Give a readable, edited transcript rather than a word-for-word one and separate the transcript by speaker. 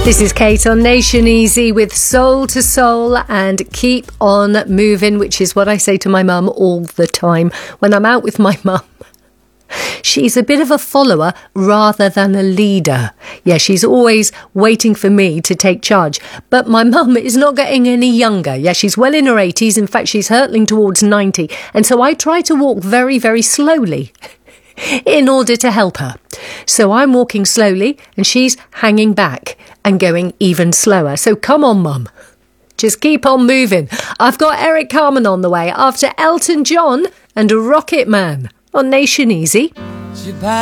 Speaker 1: This is Kate on Nation Easy with Soul to Soul and Keep On Moving, which is what I say to my mum all the time when I'm out with my mum. She's a bit of a follower rather than a leader. Yeah, she's always waiting for me to take charge. But my mum is not getting any younger. Yeah, she's well in her 80s. In fact, she's hurtling towards 90. And so I try to walk very, very slowly in order to help her. So I'm walking slowly and she's hanging back and going even slower. So come on, Mum. Just keep on moving. I've got Eric Carmen on the way after Elton John and Rocket Man on Nation Easy.